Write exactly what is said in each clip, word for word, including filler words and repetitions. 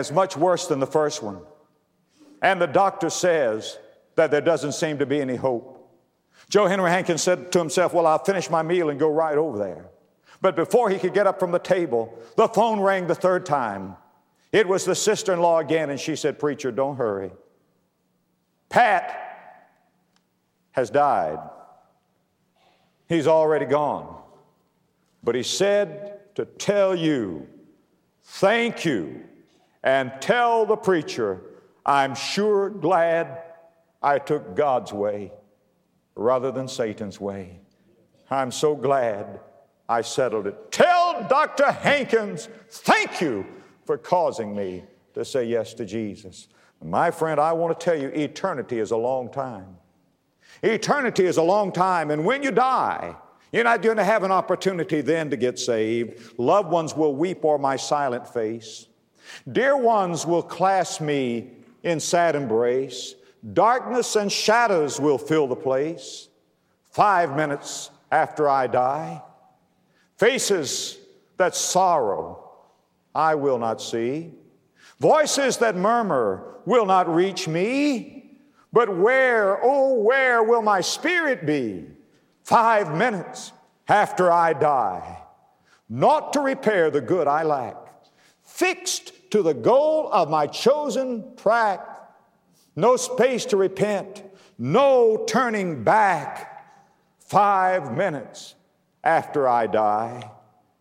It's much worse than the first one. And the doctor says that there doesn't seem to be any hope. Joe Henry Hankins said to himself, well, I'll finish my meal and go right over there. But before he could get up from the table, the phone rang the third time. It was the sister-in-law again, and she said, preacher, don't hurry. Pat has died. He's already gone. But he said to tell you, thank you, and tell the preacher, I'm sure glad I took God's way rather than Satan's way. I'm so glad I settled it. Tell Doctor Hankins, thank you for causing me to say yes to Jesus. My friend, I want to tell you, eternity is a long time. Eternity is a long time, and when you die, you're not going to have an opportunity then to get saved. Loved ones will weep o'er my silent face. Dear ones will clasp me in sad embrace. Darkness and shadows will fill the place. Five minutes after I die, faces that sorrow I will not see. Voices that murmur will not reach me. But where, oh, where will my spirit be? Five minutes after I die, naught to repair the good I lack, fixed to the goal of my chosen track, no space to repent, no turning back. Five minutes after I die,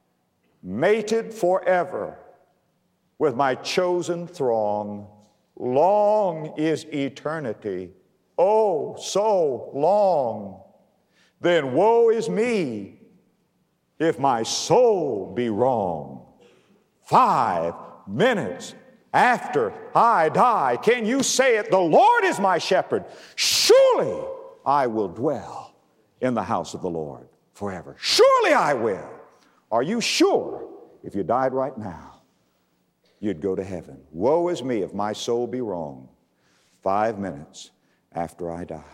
mated forever with my chosen throng. Long is eternity, oh, so long. Then woe is me if my soul be wrong. Five minutes after I die, can you say it? The Lord is my shepherd. Surely I will dwell in the house of the Lord forever. Surely I will. Are you sure if you died right now, you'd go to heaven? Woe is me if my soul be wrong. Five minutes after I die.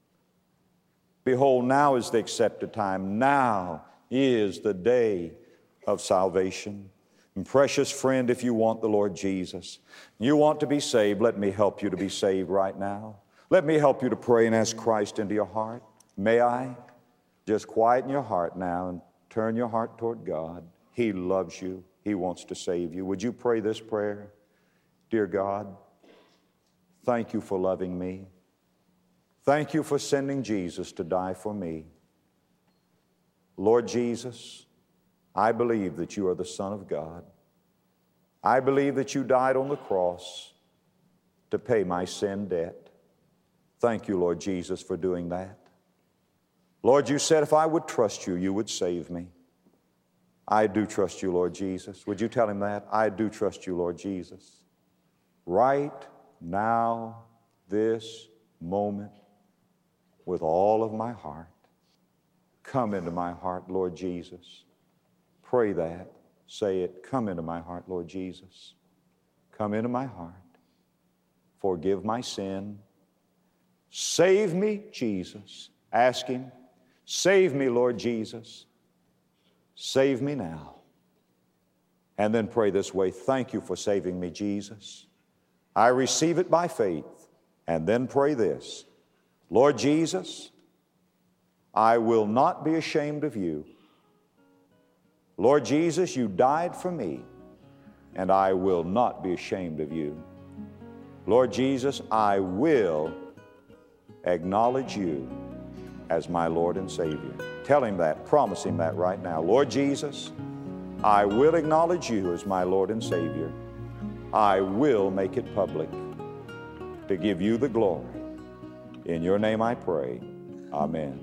Behold, now is the accepted time. Now is the day of salvation. And precious friend, if you want the Lord Jesus, you want to be saved, let me help you to be saved right now. Let me help you to pray and ask Christ into your heart. May I? Just quieten your heart now and turn your heart toward God. He loves you. He wants to save you. Would you pray this prayer? Dear God, thank you for loving me. Thank you for sending Jesus to die for me. Lord Jesus, I believe that you are the Son of God. I believe that you died on the cross to pay my sin debt. Thank you, Lord Jesus, for doing that. Lord, you said if I would trust you, you would save me. I do trust you, Lord Jesus. Would you tell him that? I do trust you, Lord Jesus. Right now, this moment, with all of my heart, come into my heart, Lord Jesus. Pray that. Say it. Come into my heart, Lord Jesus. Come into my heart. Forgive my sin. Save me, Jesus. Ask him. Save me, Lord Jesus. Save me now. And then pray this way. Thank you for saving me, Jesus. I receive it by faith. And then pray this. Lord Jesus, I will not be ashamed of you. Lord Jesus, you died for me, and I will not be ashamed of you. Lord Jesus, I will acknowledge you as my Lord and Savior. Tell him that. Promise him that right now. Lord Jesus, I will acknowledge you as my Lord and Savior. I will make it public to give you the glory. In your name I pray. Amen.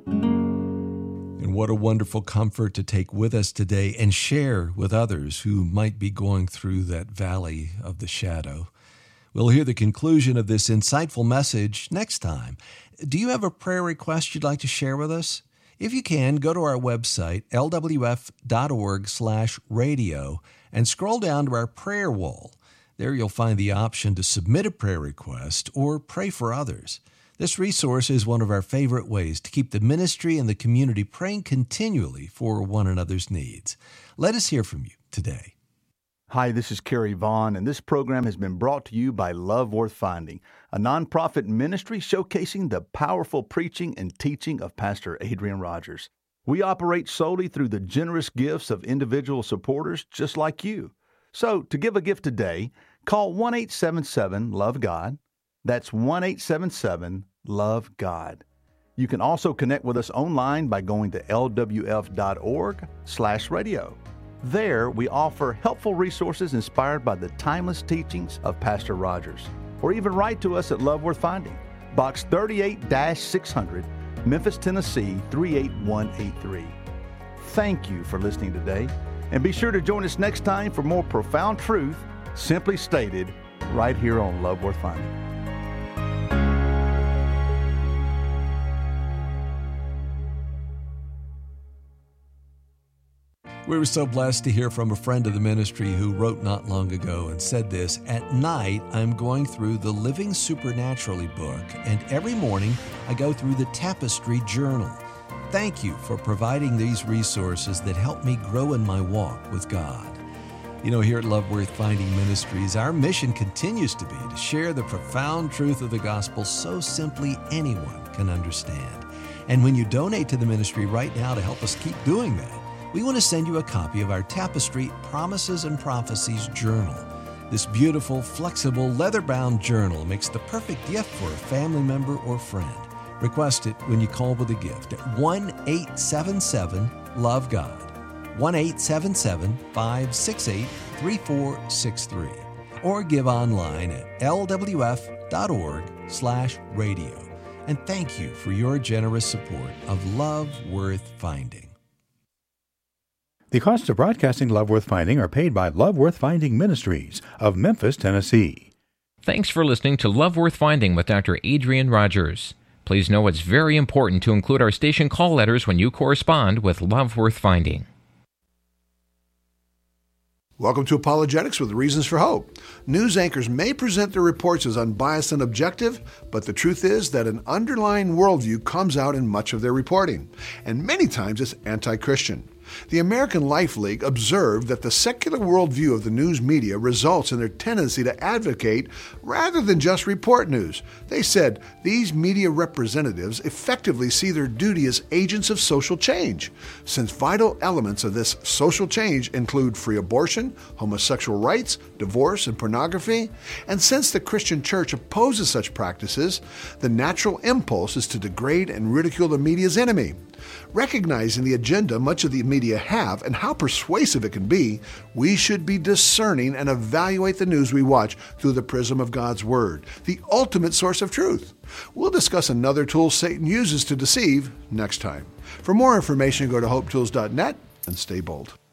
And what a wonderful comfort to take with us today and share with others who might be going through that valley of the shadow. We'll hear the conclusion of this insightful message next time. Do you have a prayer request you'd like to share with us? If you can, go to our website, l w f dot org slash radio, and scroll down to our prayer wall. There you'll find the option to submit a prayer request or pray for others. This resource is one of our favorite ways to keep the ministry and the community praying continually for one another's needs. Let us hear from you today. Hi, this is Kerry Vaughn, and this program has been brought to you by Love Worth Finding, a nonprofit ministry showcasing the powerful preaching and teaching of Pastor Adrian Rogers. We operate solely through the generous gifts of individual supporters just like you. So, to give a gift today, call one eight seven seven, love God. That's one eight seven seven, love God. You can also connect with us online by going to L W F dot org slash radio. There, we offer helpful resources inspired by the timeless teachings of Pastor Rogers. Or even write to us at Love Worth Finding, Box thirty-eight six hundred, Memphis, Tennessee three eight one eight three. Thank you for listening today, and be sure to join us next time for more profound truth, simply stated, right here on Love Worth Finding. We were so blessed to hear from a friend of the ministry who wrote not long ago and said this: "At night, I'm going through the Living Supernaturally book, and every morning I go through the Tapestry Journal. Thank you for providing these resources that help me grow in my walk with God." You know, here at Love Worth Finding Ministries, our mission continues to be to share the profound truth of the gospel so simply anyone can understand. And when you donate to the ministry right now to help us keep doing that, we want to send you a copy of our Tapestry Promises and Prophecies Journal. This beautiful, flexible, leather-bound journal makes the perfect gift for a family member or friend. Request it when you call with a gift at one eight seven seven, love God, one eight seven seven, five six eight, three four six three, or give online at L W F dot org slash radio. And thank you for your generous support of Love Worth Finding. The costs of broadcasting Love Worth Finding are paid by Love Worth Finding Ministries of Memphis, Tennessee. Thanks for listening to Love Worth Finding with Doctor Adrian Rogers. Please know it's very important to include our station call letters when you correspond with Love Worth Finding. Welcome to Apologetics with Reasons for Hope. News anchors may present their reports as unbiased and objective, but the truth is that an underlying worldview comes out in much of their reporting, and many times it's anti-Christian. The American Life League observed that the secular worldview of the news media results in their tendency to advocate rather than just report news. They said these media representatives effectively see their duty as agents of social change, since vital elements of this social change include free abortion, homosexual rights, divorce, and pornography. And since the Christian church opposes such practices, the natural impulse is to degrade and ridicule the media's enemy. Recognizing the agenda much of the media have and how persuasive it can be, we should be discerning and evaluate the news we watch through the prism of God's Word, the ultimate source of truth. We'll discuss another tool Satan uses to deceive next time. For more information, go to hope tools dot net and stay bold.